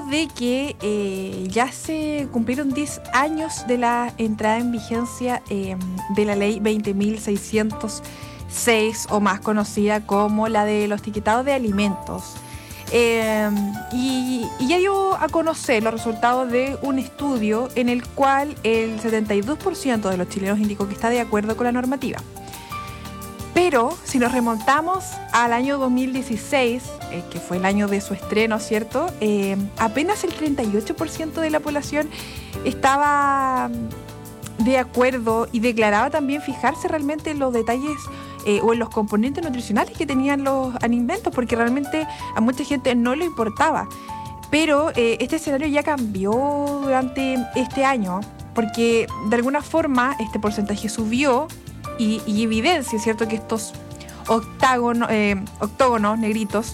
de que ya se cumplieron 10 años de la entrada en vigencia de la ley 20.606, o más conocida como la de los etiquetados de alimentos. Y ya dio a conocer los resultados de un estudio en el cual el 72% de los chilenos indicó que está de acuerdo con la normativa. Pero si nos remontamos al año 2016, que fue el año de su estreno, ¿cierto? Apenas el 38% de la población estaba de acuerdo y declaraba también fijarse realmente en los detalles o en los componentes nutricionales que tenían los alimentos, porque realmente a mucha gente no le importaba. Pero este escenario ya cambió durante este año, porque de alguna forma este porcentaje subió y evidencia, ¿cierto?, que estos octógonos negritos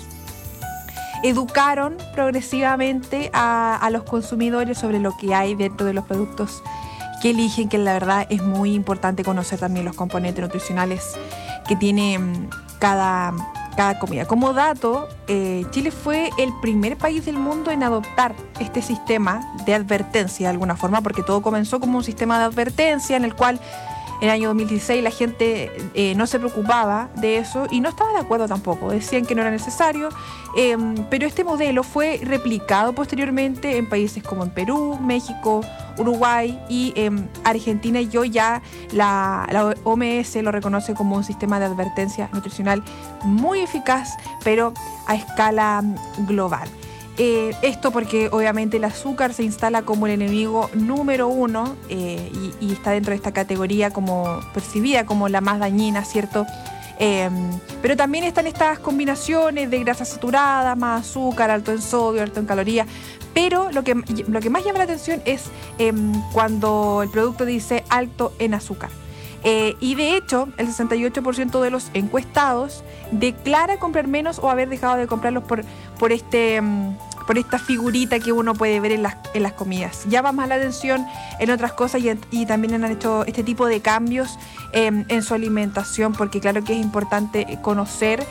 educaron progresivamente a los consumidores sobre lo que hay dentro de los productos que eligen, que la verdad es muy importante conocer también los componentes nutricionales que tiene cada comida. Como dato, Chile fue el primer país del mundo en adoptar este sistema de advertencia de alguna forma, porque todo comenzó como un sistema de advertencia en el cual en el año 2016 la gente no se preocupaba de eso y no estaba de acuerdo tampoco, decían que no era necesario, pero este modelo fue replicado posteriormente en países como en Perú, México, Uruguay y Argentina, y hoy ya la OMS lo reconoce como un sistema de advertencia nutricional muy eficaz, pero a escala global. Esto porque obviamente el azúcar se instala como el enemigo número uno y está dentro de esta categoría como percibida como la más dañina, ¿cierto? Pero también están estas combinaciones de grasa saturada, más azúcar, alto en sodio, alto en calorías. Pero lo que más llama la atención es cuando el producto dice alto en azúcar. Y de hecho, el 68% de los encuestados declara comprar menos o haber dejado de comprarlos por esta figurita que uno puede ver en las comidas. Llama más la atención en otras cosas y también han hecho este tipo de cambios en su alimentación, porque claro que es importante conocer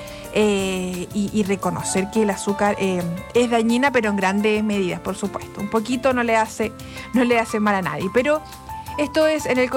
y reconocer que el azúcar es dañina, pero en grandes medidas, por supuesto. Un poquito no le hace mal a nadie. Pero esto es en el